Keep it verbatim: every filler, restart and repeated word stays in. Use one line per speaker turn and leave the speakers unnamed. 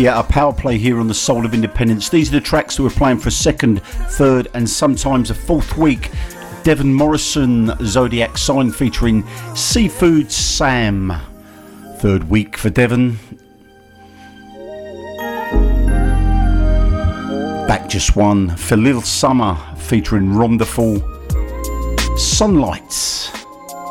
Yeah, a power play here on the Soul of Independence. These are the tracks that we're playing for a second, third, and sometimes a fourth week. Devon Morrison, Zodiac Sign featuring Seafood Sam. Third week for Devon. Back just one for Lil Summer featuring Rhonda Sunlights.